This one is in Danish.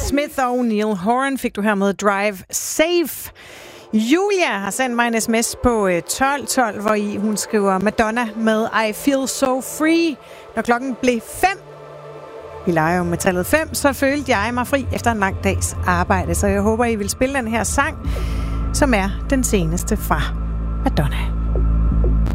Smith og Neil Horan fik du her med Drive Safe. Julia har sendt mig en sms på 1212, hvor i hun skriver Madonna med I Feel So Free. Når klokken blev 5, vi leger jo med tallet 5, så følte jeg mig fri efter en lang dags arbejde. Så jeg håber, I vil spille den her sang, som er den seneste fra Madonna.